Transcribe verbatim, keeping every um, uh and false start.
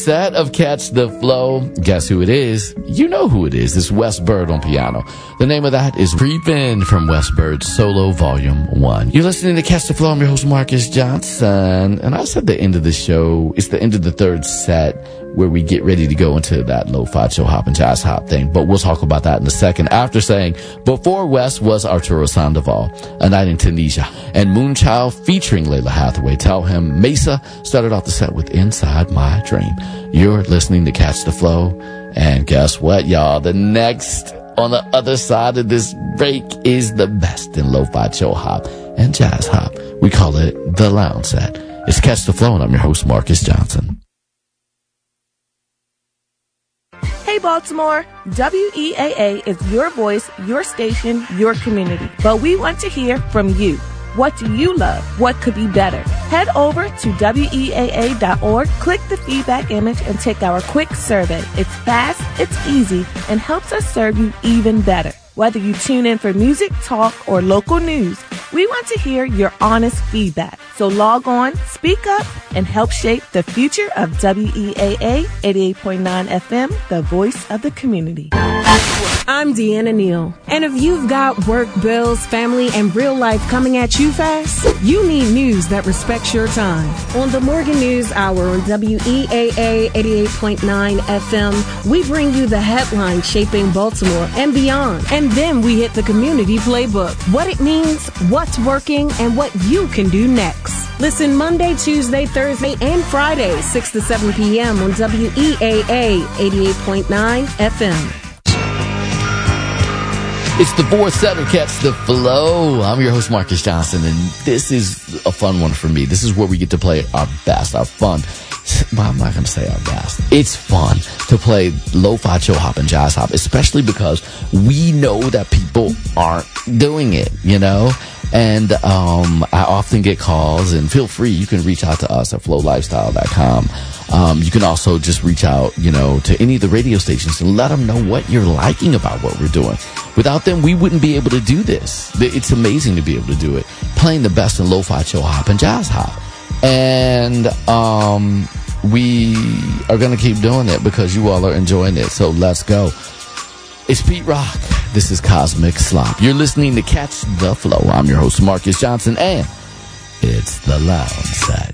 Set of Catch the Flow. Guess who it is? You know who it is. It's Wes Bird on piano. The name of that is Creepin' from Wes Bird's Solo Volume one. You're listening to Catch the Flow. I'm your host, Marcus Johnson. And I said the end of the show, it's the end of the third set where we get ready to go into that lo-fi chill hop and jazz hop thing. But we'll talk about that in a second after saying, before Wes was Arturo Sandoval, A Night in Tunisia, and Moonchild featuring Layla Hathaway. Tell Him Mesa started off the set with Inside My Dream. You're listening to Catch the Flow. And guess what, y'all? The next on the other side of this break is the best in lo-fi chill hop and jazz hop. We call it the Lounge Set. It's Catch the Flow, and I'm your host, Marcus Johnson. Hey Baltimore, W E A A is your voice, your station, your community. But we want to hear from you. What do you love? What could be better? Head over to W E A A dot org, click the feedback image, and take our quick survey. It's fast, it's easy, and helps us serve you even better. Whether you tune in for music, talk, or local news, we want to hear your honest feedback. So log on, speak up, and help shape the future of W E A A eighty-eight point nine F M, the voice of the community. I'm Deanna Neal, and if you've got work, bills, family, and real life coming at you fast, you need news that respects your time. On the Morgan News Hour on W E A A eighty-eight point nine F M, we bring you the headlines shaping Baltimore and beyond. And then we hit the community playbook, what it means, what's working, and what you can do next. Listen Monday, Tuesday, Thursday, and Friday, six to seven p.m. on W E A A eighty-eight point nine F M. It's the fourth set of Catch the Flow. I'm your host, Marcus Johnson, and this is a fun one for me. This is where we get to play our best, our fun. Well, I'm not going to say our best. It's fun to play lo-fi chill hop and jazz hop, especially because we know that people aren't doing it, you know? And um, I often get calls, and feel free, you can reach out to us at flow lifestyle dot com. Um, you can also just reach out, you know, to any of the radio stations and let them know what you're liking about what we're doing. Without them, we wouldn't be able to do this. It's amazing to be able to do it. Playing the best in lo-fi chill hop and jazz hop. And um, we are going to keep doing it because you all are enjoying it. So let's go. It's Pete Rock. This is Cosmic Slop. You're listening to Catch the Flow. I'm your host, Marcus Johnson, and it's the Lounge Set.